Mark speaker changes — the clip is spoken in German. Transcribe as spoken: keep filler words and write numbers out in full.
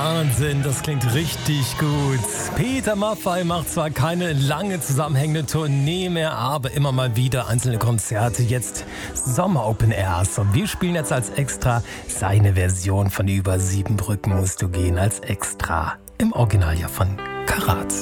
Speaker 1: Wahnsinn, das klingt richtig gut. Peter Maffay macht zwar keine lange zusammenhängende Tournee mehr, aber immer mal wieder einzelne Konzerte, jetzt Sommer Open Airs. Und wir spielen jetzt als Extra seine Version von Über sieben Brücken musst du gehen, als Extra im Original ja von Karat.